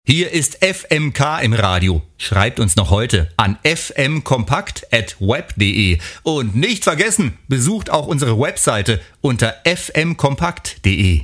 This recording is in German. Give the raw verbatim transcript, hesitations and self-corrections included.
Hier ist F M K im Radio. Schreibt uns noch heute an f m kompakt at web punkt de. Und nicht vergessen, besucht auch unsere Webseite unter f m kompakt punkt de.